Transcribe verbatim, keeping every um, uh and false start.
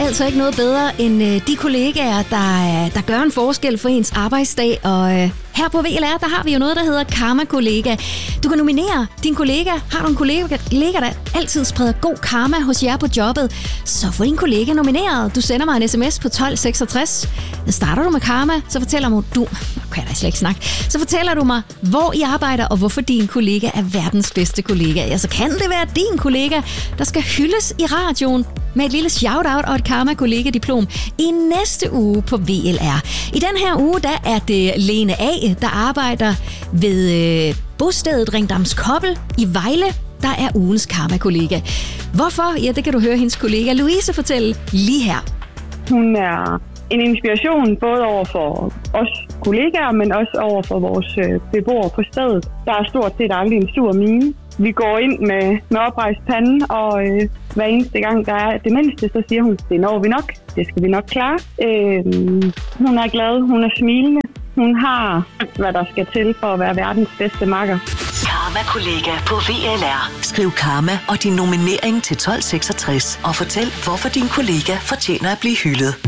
altså ikke noget bedre end øh, de kollegaer, der, der gør en forskel for ens arbejdsdag. Og øh, her på V L R, der har vi jo noget, der hedder Karma Kollega. Du kan nominere din kollega. Har du en kollega, kollega der altid spreder god karma hos jer på jobbet, så få din kollega nomineret. Du sender mig en sms på tolv seksogtres. Starter du med karma, så fortæller du... du okay, der er slet ikke snak. Så fortæller du mig, hvor I arbejder, og hvorfor din kollega er verdens bedste kollega. Ja, så kan det være din kollega, der skal hyldes i radioen med et lille shout-out og et Karma-kollega-diplom i næste uge på V L R. I den her uge, der er det Lene A., der arbejder ved øh, bostedet Ringdams Kobbel i Vejle, der er ugens Karma-kollega. Hvorfor? Ja, det kan du høre hendes kollega Louise fortælle lige her. Hun er en inspiration både over for os kollegaer, men også over for vores øh, beboere på stedet. Der er stort set aldrig en sur mine. Vi går ind med, med oprejst pande, og øh, hver eneste gang, der er det mindste, så siger hun, det når vi nok, det skal vi nok klare. Øh, hun er glad, hun er smilende, hun har hvad der skal til for at være verdens bedste makker. Karma Kollega på V L R. Skriv karma og din nominering til tolv seksogtres og fortæl, hvorfor din kollega fortjener at blive hyldet.